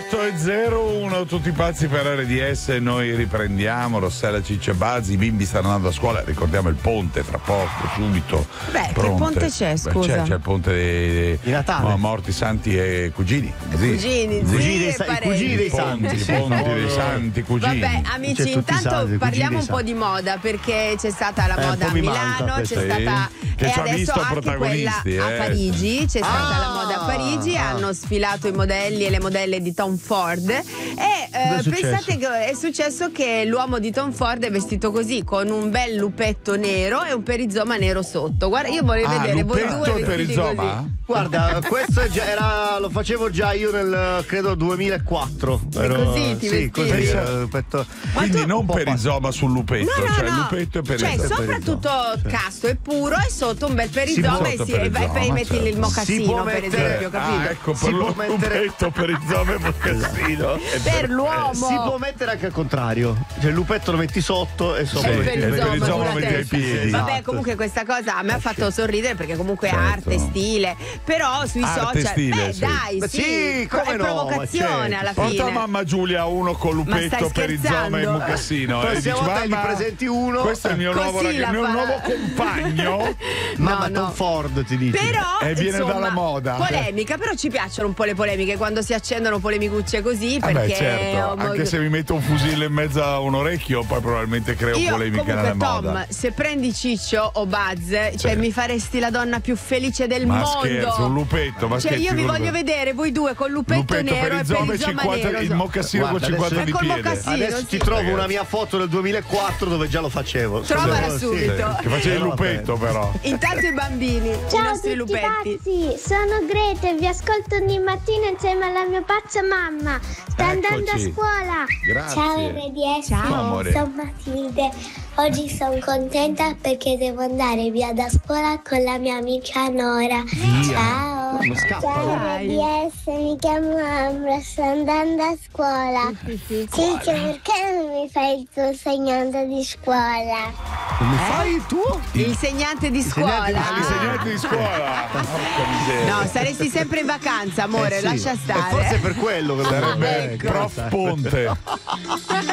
8:01, tutti pazzi per RDS. Noi riprendiamo. Rossella, Ciccia e Bazzi, i bimbi stanno andando a scuola. Ricordiamo il ponte tra poco, subito. Beh, che ponte c'è, scusa? C'è il ponte dei Natale. morti, santi e cugini. Cugini, Cugini, e parenti. cugini dei Ponti, santi. ponti dei santi, cugini. Vabbè, C'è amici, tutti i intanto santi, parliamo cugini un po' dei di moda, perché c'è stata la un moda po' a mi manca Milano, questa, c'è stata che e ci ha adesso visto anche quella protagonisti, a Parigi, c'è stata la moda a Parigi, Ah. hanno sfilato i modelli e le modelle di Tom Ford e è successo? pensate che è successo che l'uomo di Tom Ford è vestito così, con un bel lupetto nero e un perizoma nero sotto. Guarda, io vorrei vedere voi lupetto due e vestiti perizoma? così. Guarda, questo lo facevo già io nel credo 2004. E così ti sì, vestivi? così petto. Quindi tu- non perizoma sul lupetto, No, cioè no, lupetto e cioè perizoma. sopra tutto casto e puro e sotto un bel perizoma e, sotto e vai perizoma, metti certo. il Si mocassino può per mettere- esempio, capito? Ecco, Si per può lo mettere- lupetto, perizoma e mocassino. Per l'uomo. Si può mettere anche al contrario. Cioè il lupetto lo metti sotto e sopra E lo il metti perizoma lo metti ai testa. piedi. Vabbè, Esatto. comunque questa cosa a me ha fatto sorridere perché comunque è Certo. arte, stile, però sui Arte e social stile, sì. dai, Ma sì, sì, come è no, provocazione certo. alla Porta fine. mamma Giulia uno con Ma lupetto, stai perizoma e scherzando? mocassino. La E prossima dici, volta gli mamma, presenti uno. questo è il mio Così nuovo, la il mio farà. nuovo compagno. Mamma no. Tom Ford ti dice. Però E viene insomma, dalla moda. polemica, però ci piacciono un po' le polemiche quando si accendono polemicucce così Vabbè, perché certo, anche se mi metto un fucile in mezzo a un orecchio, poi probabilmente creo io polemica comunque nella Tom, moda. se prendi Ciccio o Buzz, cioè Sì. mi faresti la donna più felice del Ma mondo. scherzo, un lupetto, ma Cioè scherzi, io vi un voglio lupetto. vedere voi due con lupetto Lupetto, nero e perizoma e perizoma 50, nero. il mocassino Guarda, con 50 adesso- di E col piede. mocassino. Adesso sì. ti trovo Ragazzi. una mia foto del 2004 dove già lo facevo. Trovala Sì, subito. Che facevi il lupetto però. Intanto i bambini, i Ciao a nostri tutti lupetti. pazzi, sono Grete e vi ascolto ogni mattina insieme alla mia pazza mamma. Sta andando a Eccoci. scuola. Grazie. Ciao RDS, Ciao, amore. sono Matilde. Oggi sono contenta perché devo andare via da scuola con la mia amica Nora. Ciao. Non scappa, Ciao dai. RDS, mi chiamo Ambra, sto andando a scuola. Ciccio, perché non mi fai il tuo insegnante di scuola? Non mi fai il tuo? L'insegnante di scuola. L'insegnante di scuola. Porca miseria. No, saresti sempre in vacanza, amore, Sì. lascia stare. Forse è per quello che lo Sarebbe Ecco. prof Ponte.